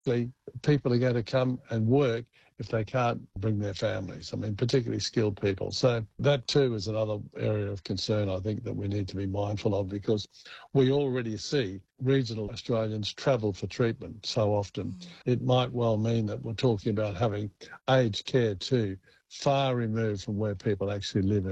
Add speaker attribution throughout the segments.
Speaker 1: people are going to come and work if they can't bring their families. I mean, particularly skilled people. So that too is another area of concern, I think, that we need to be mindful of, because we already see regional Australians travel for treatment so often. It might well mean that we're talking about having aged care too, far removed from where people actually live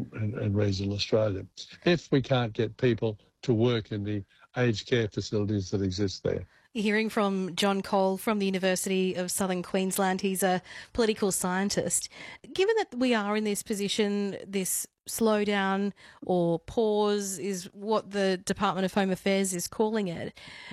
Speaker 1: in regional Australia, if we can't get people to work in the aged care facilities that exist there.
Speaker 2: You're hearing from John Cole from the University of Southern Queensland. He's a political scientist. Given that we are in this position, this slowdown or pause is what the Department of Home Affairs is calling it.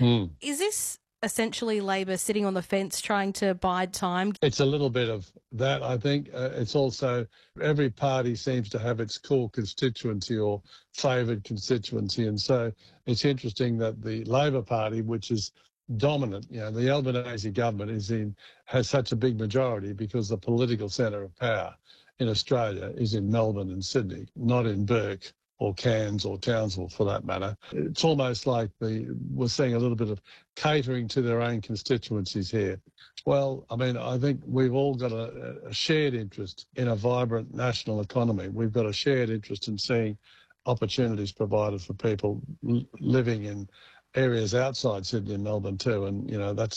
Speaker 2: Is this essentially Labor sitting on the fence trying to bide time?
Speaker 1: It's a little bit of that, I think. It's also every party seems to have its core constituency or favoured constituency. And so it's interesting that the Labor Party, which is dominant, the Albanese government has such a big majority because the political centre of power in Australia is in Melbourne and Sydney, not in Bourke or Cairns or Townsville for that matter. It's almost like we're seeing a little bit of catering to their own constituencies here. Well, I mean, I think we've all got a shared interest in a vibrant national economy. We've got a shared interest in seeing opportunities provided for people living in areas outside Sydney and Melbourne too. And,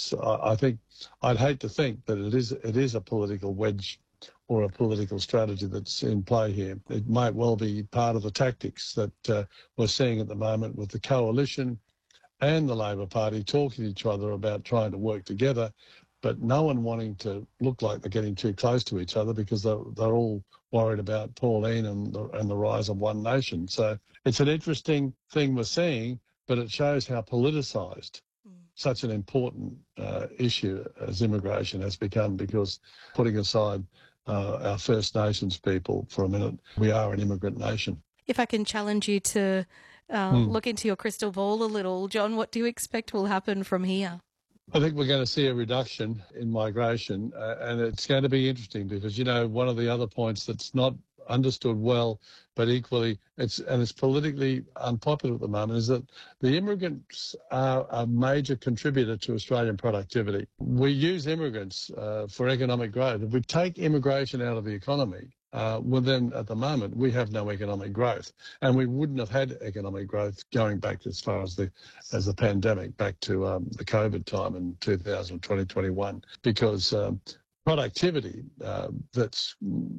Speaker 1: I think I'd hate to think that it is a political wedge or a political strategy that's in play here. It might well be part of the tactics that we're seeing at the moment with the coalition and the Labor Party talking to each other about trying to work together, but no one wanting to look like they're getting too close to each other because they're all worried about Pauline and the rise of One Nation. So it's an interesting thing we're seeing, but it shows how politicised such an important issue as immigration has become, because putting aside our First Nations people for a minute, we are an immigrant nation.
Speaker 2: If I can challenge you to look into your crystal ball a little, John, what do you expect will happen from here?
Speaker 1: I think we're going to see a reduction in migration, and it's going to be interesting because, one of the other points that's not understood well, but equally it's politically unpopular at the moment, is that the immigrants are a major contributor to Australian productivity. We use immigrants for economic growth. If we take immigration out of the economy, well, then at the moment we have no economic growth, and we wouldn't have had economic growth going back as far as the pandemic, back to the COVID time in 2020-21, because productivity that's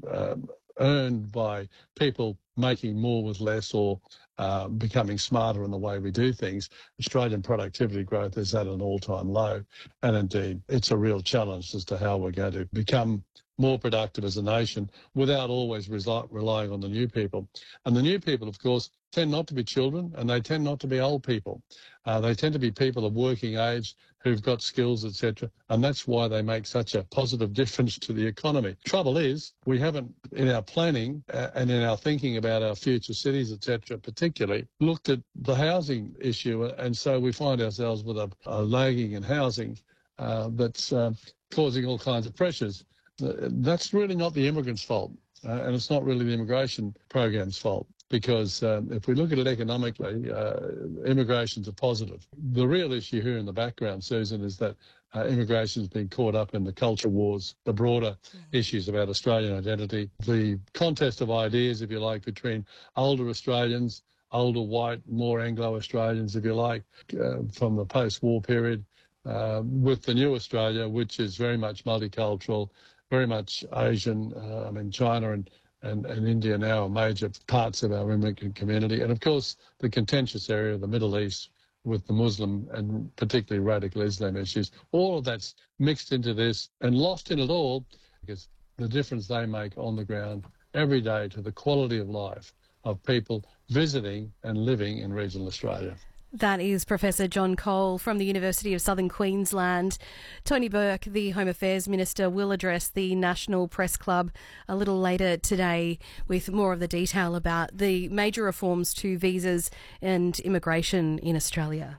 Speaker 1: earned by people making more with less or becoming smarter in the way we do things, Australian productivity growth is at an all-time low. And indeed, it's a real challenge as to how we're going to become more productive as a nation without always relying on the new people. And the new people, of course, tend not to be children, and they tend not to be old people. They tend to be people of working age who've got skills, etc. And that's why they make such a positive difference to the economy. Trouble is, we haven't, in our planning and in our thinking about our future cities, etc., particularly, looked at the housing issue. And so we find ourselves with a lagging in housing that's causing all kinds of pressures. That's really not the immigrants' fault, and it's not really the immigration program's fault, because if we look at it economically, immigration's a positive. The real issue here in the background, Susan, is that immigration's been caught up in the culture wars, the broader issues about Australian identity, the contest of ideas, if you like, between older Australians, older white, more Anglo-Australians, if you like, from the post-war period, with the new Australia, which is very much multicultural, very much Asian. China and India now are major parts of our immigrant community. And, of course, the contentious area of the Middle East with the Muslim and particularly radical Islam issues. All of that's mixed into this and lost in it all, because the difference they make on the ground every day to the quality of life of people visiting and living in regional Australia.
Speaker 2: That is Professor John Cole from the University of Southern Queensland. Tony Burke, the Home Affairs Minister, will address the National Press Club a little later today with more of the detail about the major reforms to visas and immigration in Australia.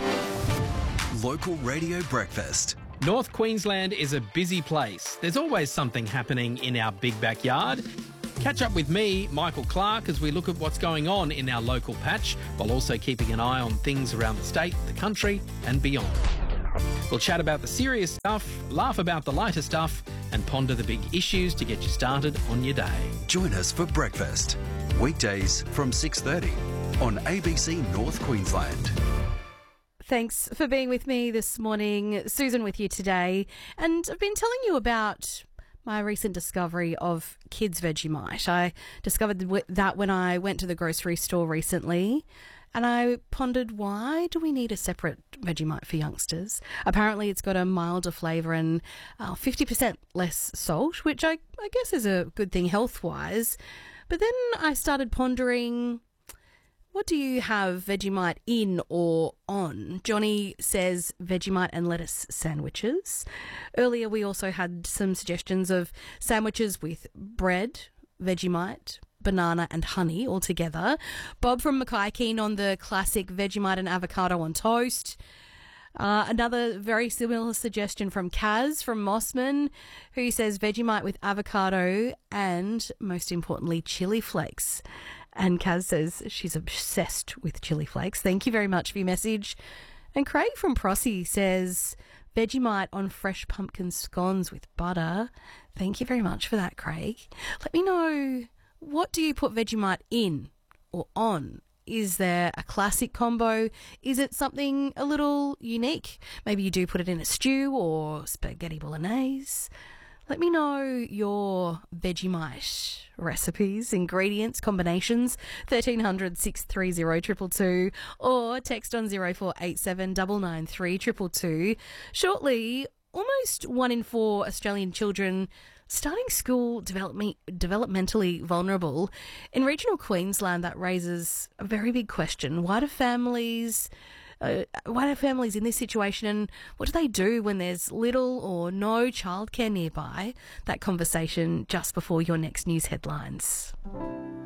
Speaker 3: Local Radio Breakfast.
Speaker 4: North Queensland is a busy place. There's always something happening in our big backyard. Catch up with me, Michael Clark, as we look at what's going on in our local patch, while also keeping an eye on things around the state, the country and beyond. We'll chat about the serious stuff, laugh about the lighter stuff, and ponder the big issues to get you started on your day.
Speaker 3: Join us for breakfast. Weekdays from 6:30 on ABC North Queensland.
Speaker 2: Thanks for being with me this morning. Susan with you today. And I've been telling you about my recent discovery of Kids Vegemite. I discovered that when I went to the grocery store recently, and I pondered, why do we need a separate Vegemite for youngsters? Apparently it's got a milder flavour and 50% less salt, which I guess is a good thing health-wise. But then I started pondering, what do you have Vegemite in or on? Johnny says Vegemite and lettuce sandwiches. Earlier we also had some suggestions of sandwiches with bread, Vegemite, banana and honey all together. Bob from Mackay keen on the classic Vegemite and avocado on toast. Another very similar suggestion from Kaz from Mossman, who says Vegemite with avocado and, most importantly, chili flakes. And Kaz says she's obsessed with chili flakes. Thank you very much for your message. And Craig from Prossie says Vegemite on fresh pumpkin scones with butter. Thank you very much for that, Craig. Let me know, what do you put Vegemite in or on? Is there a classic combo? Is it something a little unique? Maybe you do put it in a stew or spaghetti bolognese. Let me know your Vegemite recipes, ingredients, combinations, 1300 630 222 or text on 0487 993 222. Shortly, almost 1 in 4 Australian children starting school developmentally vulnerable. In regional Queensland, that raises a very big question. Why do families in this situation, and what do they do when there's little or no childcare nearby? That conversation just before your next news headlines.